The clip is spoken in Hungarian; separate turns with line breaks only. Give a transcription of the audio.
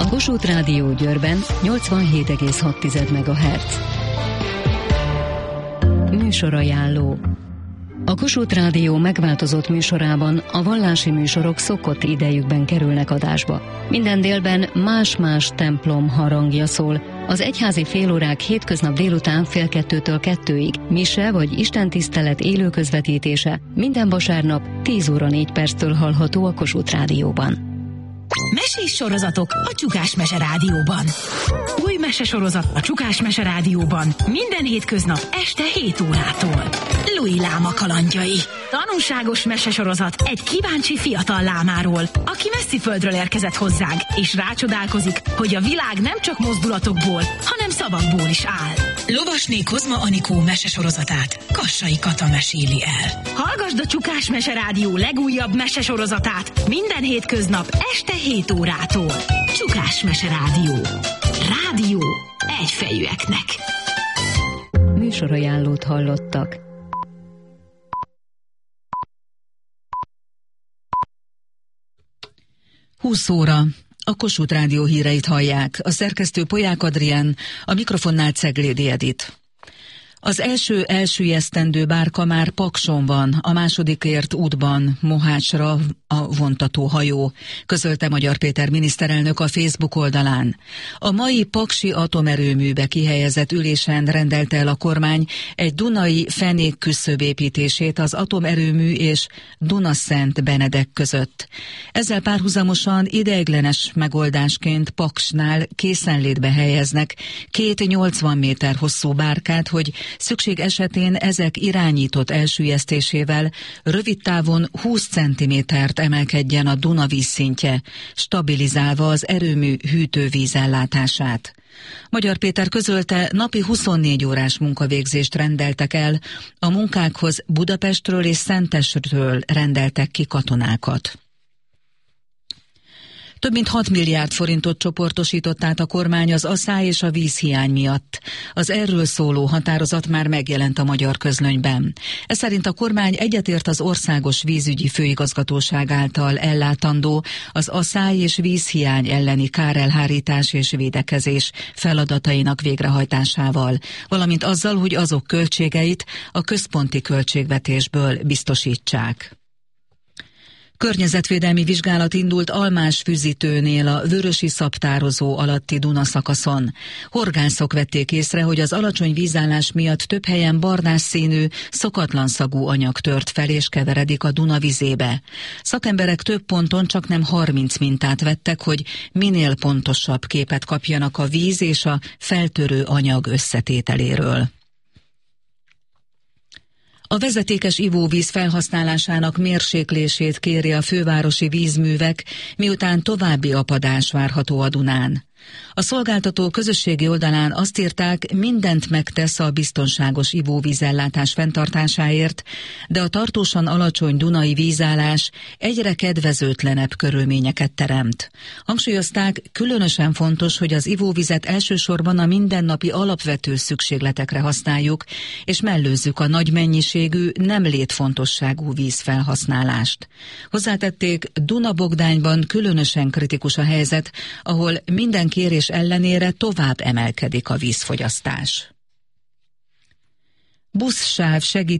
A Kossuth Rádió Győrben 87,6 MHz. Műsorajánló. A Kossuth Rádió megváltozott műsorában a vallási műsorok szokott idejükben kerülnek adásba. Minden délben más-más templom harangja szól. Az egyházi félórák hétköznap délután 1:30-től 2-ig, mise vagy istentisztelet élő közvetítése minden vasárnap 10:04 hallható a Kossuth Rádióban.
Mesés sorozatok a Csukás Mese Rádióban. Új mesesorozat a Csukás Mese Rádióban minden hétköznap este 7 órától. Louis Láma kalandjai. Tanulságos mesesorozat egy kíváncsi fiatal lámáról, aki messzi földről érkezett hozzánk, és rácsodálkozik, hogy a világ nem csak mozdulatokból, hanem szavakból is áll. Lovasné Kozma Anikó mesesorozatát Kassai Kata meséli el. Hallgasd a Csukás Mese Rádió legújabb mesesorozatát minden hétköznap este 7 órától. Csukás Mese Rádió. Rádió egyfejűeknek.
Műsorajánlót hallottak.
Húsz óra. A Kossuth Rádió híreit hallják. A szerkesztő Polyák Adrián, a mikrofonnál Ceglédi Edit. Az első elsüllyesztendő bárka már Pakson van, a másodikért útban Mohácsra a vontató hajó, közölte Magyar Péter miniszterelnök a Facebook oldalán. A mai paksi atomerőműbe kihelyezett ülésen rendelte el a kormány egy dunai fenék küszöb építését az atomerőmű és Dunaszent Benedek között. Ezzel párhuzamosan ideiglenes megoldásként Paksnál készenlétbe helyeznek 2 80 méter hosszú bárkát, hogy szükség esetén ezek irányított elsüllyesztésével rövid távon 20 cm-t emelkedjen a Duna vízszintje, stabilizálva az erőmű hűtővízellátását. Magyar Péter közölte, napi 24 órás munkavégzést rendeltek el, a munkákhoz Budapestről és Szentesről rendeltek ki katonákat. Több mint 6 milliárd forintot csoportosított át a kormány az asszály és a vízhiány miatt. Az erről szóló határozat már megjelent a Magyar Közlönyben. Ez szerint a kormány egyetért az Országos Vízügyi Főigazgatóság által ellátandó az asszály és vízhiány elleni kárelhárítás és védekezés feladatainak végrehajtásával, valamint azzal, hogy azok költségeit a központi költségvetésből biztosítsák. Környezetvédelmi vizsgálat indult Almás-Füzitőnél a Vörösiszap tározó alatti Duna szakaszon. Horgászok vették észre, hogy az alacsony vízállás miatt több helyen barnás színű, szokatlan szagú anyag tört fel és keveredik a Duna vizébe. Szakemberek több ponton csaknem 30 mintát vettek, hogy minél pontosabb képet kapjanak a víz és a feltörő anyag összetételéről. A vezetékes ivóvíz felhasználásának mérséklését kéri a fővárosi vízművek, miután további apadás várható a Dunán. A szolgáltató közösségi oldalán azt írták, mindent megtesz a biztonságos ivóvízellátás fenntartásáért, de a tartósan alacsony dunai vízállás egyre kedvezőtlenebb körülményeket teremt. Hangsúlyozták, különösen fontos, hogy az ivóvizet elsősorban a mindennapi alapvető szükségletekre használjuk, és mellőzzük a nagy mennyiségű, nem létfontosságú vízfelhasználást. Hozzátették, Duna-Bogdányban különösen kritikus a helyzet, ahol minden kérés ellenére tovább emelkedik a vízfogyasztás. Buszsáv segít